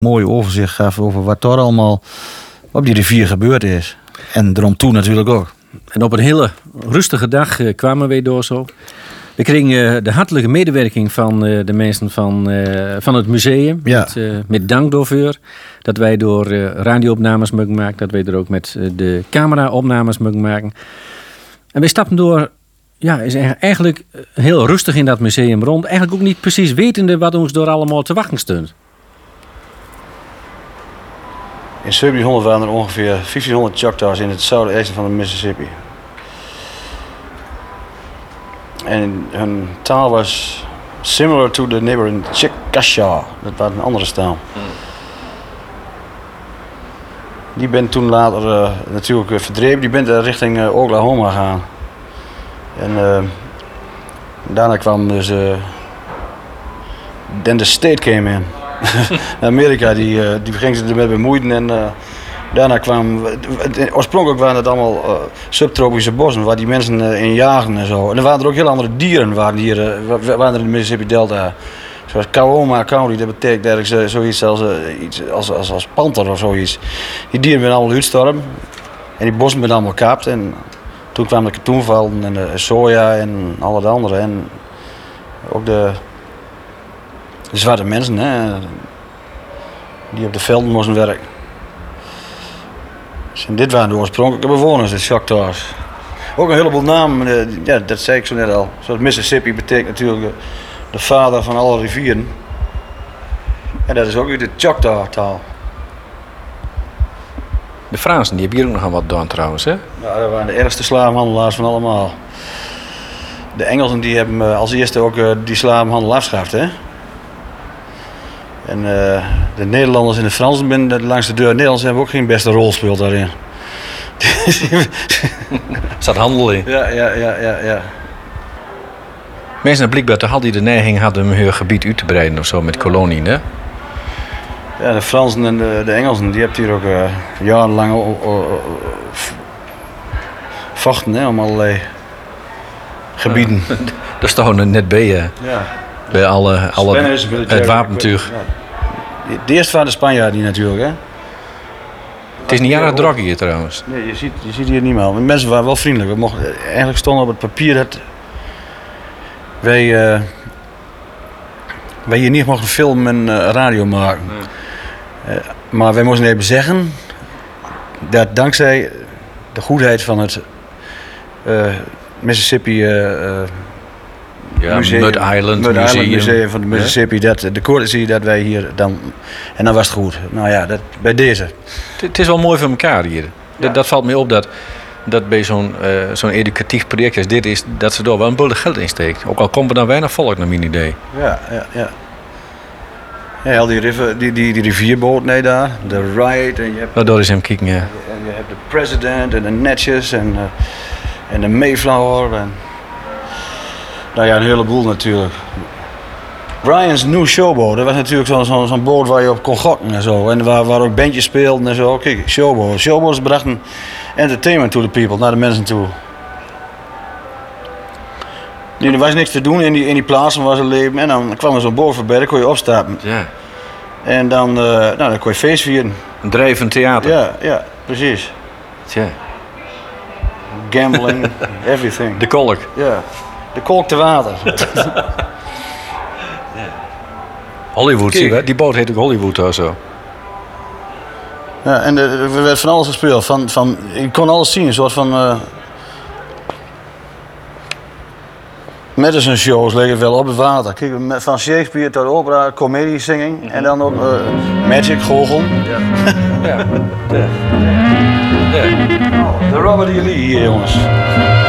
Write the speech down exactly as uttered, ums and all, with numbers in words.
mooi overzicht gaf over wat er allemaal op die rivier gebeurd is. En erom toe natuurlijk ook. En op een hele rustige dag uh, kwamen wij door zo. We kregen uh, de hartelijke medewerking van uh, de mensen van, uh, van het museum. Ja. Met, uh, met dank daarvoor. Dat wij door uh, radioopnames mogen maken. Dat wij er ook met uh, de cameraopnames mogen maken. En wij stapten door... Ja, is eigenlijk heel rustig in dat museum rond. Eigenlijk ook niet precies wetende wat ons door allemaal te wachten stond. In zeventienhonderd waren er ongeveer vijftienhonderd Choctaws in het zuidoosten van de Mississippi. En hun taal was similar to the neighboring Chickasha. Dat was een andere taal. Hmm. Die ben toen later uh, natuurlijk uh, verdreven. Die ben uh, richting uh, Oklahoma gegaan. En uh, daarna kwam dus... Uh, then the state came in. Amerika die, uh, die ging zich ermee bemoeien en uh, daarna kwam... Oorspronkelijk waren het allemaal uh, subtropische bossen waar die mensen uh, in jagen en zo. En er waren er ook heel andere dieren waren hier, uh, waren er in de Mississippi Delta. Zoals Kaoma County, dat betekent eigenlijk zoiets als, uh, iets als, als, als panter of zoiets. Die dieren werden allemaal uitstorven en die bossen werden allemaal gekaapt. En toen kwamen de katoenvelden en de soja en al het andere. En ook de... De zwarte mensen, hè, die op de velden moesten werken. Dus en dit waren de oorspronkelijke bewoners, de Choctaws. Ook een heleboel namen, ja, dat zei ik zo net al. Zoals Mississippi betekent natuurlijk de vader van alle rivieren. En dat is ook weer de Choctaw-taal. De Fransen, die hebben hier ook nog aan wat gedaan trouwens, hè? Ja, dat waren de ergste slavenhandelaars van allemaal. De Engelsen die hebben als eerste ook die slavenhandel afgeschaft, hè? En uh, de Nederlanders en de Fransen binnen langs de deur. De Nederlanders hebben ook geen beste rol gespeeld daarin. Er zat handel in. Ja, ja, ja, ja, ja. Mensen blijkbaar toch hadden die de neiging hadden om hun gebied uit te breiden of zo met koloniën, hè? Ja, de Fransen en de, de Engelsen, die hebben hier ook uh, jarenlang uh, uh, uh, vochten, hè, om allerlei gebieden. Uh, dat is toch net bij je. Ja. Bij alle, alle het wapentuig. Ja. De eerste waren de Spanjaarden natuurlijk, hè? Het is niet aan het drog hier trouwens. Nee, je ziet, je ziet hier niet meer. Mensen waren wel vriendelijk. We mochten, eigenlijk stond op het papier dat wij, uh, wij hier niet mochten filmen en uh, radio maken. Nee. Uh, maar wij moesten even zeggen dat dankzij de goedheid van het uh, Mississippi uh, uh, Ja, museum, Mud Island Mud Museum. Island Museum van de Mississippi, ja? dat, de courtesy dat wij hier dan... En dan was het goed. Nou ja, dat, bij deze. Het, het is wel mooi voor elkaar hier. Ja. Dat, dat valt me op dat, dat bij zo'n, uh, zo'n educatief project als dit is... dat ze daar wel een bulde geld in steekt. Ook al komt er dan weinig volk naar mijn idee. Ja, ja, ja. Ja, al die, river, die, die, die rivierboot, nee daar. De Ride. En je hebt, nou, door eens hem kijken, ja. En je hebt de President en de Natchez en, uh, en de Mayflower en... Nou ja, een heleboel natuurlijk. Brian's New Showboat, dat was natuurlijk zo'n zo, zo'n boot waar je op kon gokken en zo. En waar, waar ook bandjes speelden en zo. Kijk, Showboat. Showboats brachten entertainment to the people, naar de mensen toe. Nee, er was niks te doen in die, in die plaatsen waar ze leven. En dan kwam er zo'n boot voorbij, dan kon je opstappen. Ja. En dan, uh, nou, dan kon je feest vieren. Een drijvend theater. Ja, ja, precies. Tja. Gambling, everything. De kolk. Ja. De kolk te water. Hollywood, zie je, die boot heet ook Hollywood of zo. Ja, en er werd van alles gespeeld. Van, van, je kon alles zien, een soort van... Uh, Madison shows liggen wel op het water. Kijk, van Shakespeare tot opera, comedie, singing. Mm-hmm. En dan ook uh, magic, goochel. Ja. ja. ja. ja. De Robert E. Lee hier, jongens.